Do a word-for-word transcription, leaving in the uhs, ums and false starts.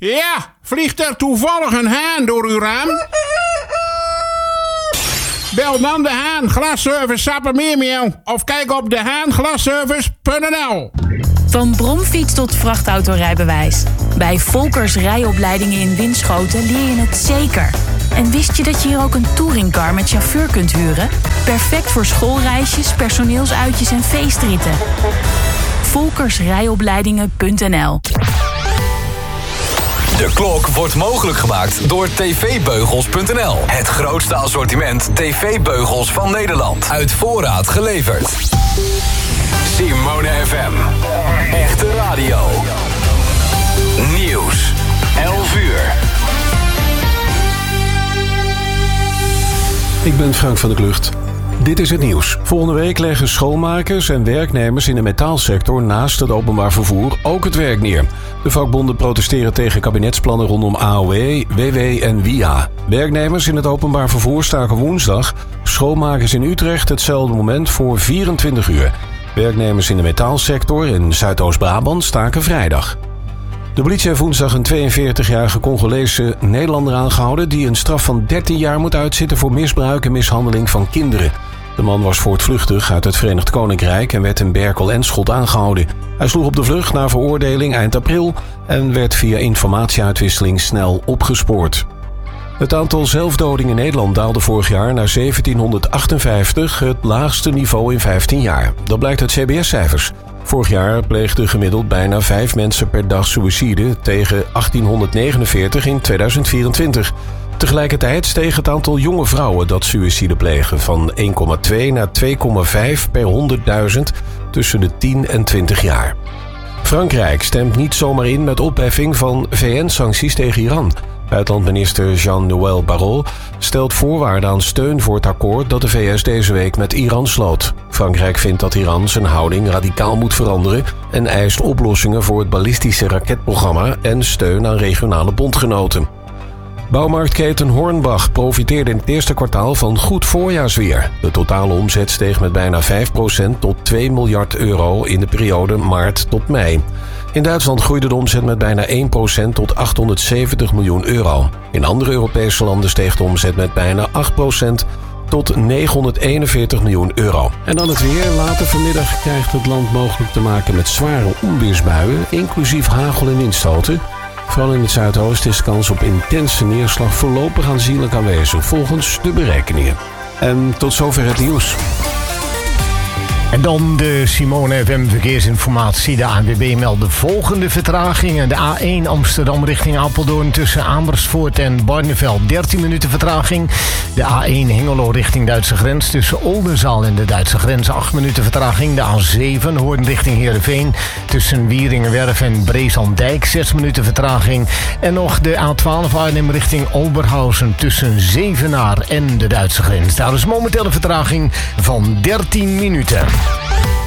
Ja, vliegt er toevallig een haan door uw raam? Bel dan de Haan Glasservice Sappemeermeeuw of kijk op de haan glasservice punt n l. Van bromfiets tot vrachtautorijbewijs. Bij Volkers rijopleidingen in Winschoten leer je het zeker. En wist je dat je hier ook een touringcar met chauffeur kunt huren? Perfect voor schoolreisjes, personeelsuitjes en feestritten. volkers rijopleidingen punt n l. De klok wordt mogelijk gemaakt door t v beugels punt n l. Het grootste assortiment tv-beugels van Nederland. Uit voorraad geleverd. Simone F M. Echte radio. Nieuws. elf uur. Ik ben Frank van der Klucht. Dit is het nieuws. Volgende week leggen schoonmakers en werknemers in de metaalsector naast het openbaar vervoer ook het werk neer. De vakbonden protesteren tegen kabinetsplannen rondom A O W, W W en W I A. Werknemers in het openbaar vervoer staken woensdag. Schoonmakers in Utrecht hetzelfde moment voor vierentwintig uur. Werknemers in de metaalsector in Zuidoost-Brabant staken vrijdag. De politie heeft woensdag een tweeënveertigjarige Congolese Nederlander aangehouden die een straf van dertien jaar moet uitzitten voor misbruik en mishandeling van kinderen. De man was voortvluchtig uit het Verenigd Koninkrijk en werd in Berkel en Schot aangehouden. Hij sloeg op de vlucht na veroordeling eind april en werd via informatieuitwisseling snel opgespoord. Het aantal zelfdodingen in Nederland daalde vorig jaar naar zeventienhonderdachtenvijftig, het laagste niveau in vijftien jaar. Dat blijkt uit C B S-cijfers. Vorig jaar pleegden gemiddeld bijna vijf mensen per dag suïcide tegen achttienhonderdnegenenveertig in tweeduizend vierentwintig. Tegelijkertijd steeg het aantal jonge vrouwen dat suïcide plegen van één komma twee naar twee komma vijf per honderdduizend tussen de tien en twintig jaar. Frankrijk stemt niet zomaar in met opheffing van V N-sancties tegen Iran. Buitenlandminister Jean-Noël Barrot stelt voorwaarden aan steun voor het akkoord dat de V S deze week met Iran sloot. Frankrijk vindt dat Iran zijn houding radicaal moet veranderen en eist oplossingen voor het ballistische raketprogramma en steun aan regionale bondgenoten. Bouwmarktketen Hornbach profiteerde in het eerste kwartaal van goed voorjaarsweer. De totale omzet steeg met bijna vijf procent tot twee miljard euro in de periode maart tot mei. In Duitsland groeide de omzet met bijna één procent tot achthonderdzeventig miljoen euro. In andere Europese landen steeg de omzet met bijna acht procent tot negenhonderdeenenveertig miljoen euro. En dan het weer. Later vanmiddag krijgt het land mogelijk te maken met zware onweersbuien, inclusief hagel en windstoten. Vooral in het zuidoosten is kans op intense neerslag voorlopig aanzienlijk aanwezig, volgens de berekeningen. En tot zover het nieuws. En dan de Simone F M verkeersinformatie. De A N W B meldt de volgende vertragingen. De A één Amsterdam richting Apeldoorn tussen Amersfoort en Barneveld dertien minuten vertraging. De A één Hengelo richting Duitse grens tussen Oldenzaal en de Duitse grens acht minuten vertraging. De A zeven Hoorn richting Heerenveen tussen Wieringenwerf en Breeslanddijk zes minuten vertraging. En nog de A twaalf Arnhem richting Oberhausen tussen Zevenaar en de Duitse grens. Daar is momenteel een vertraging van dertien minuten.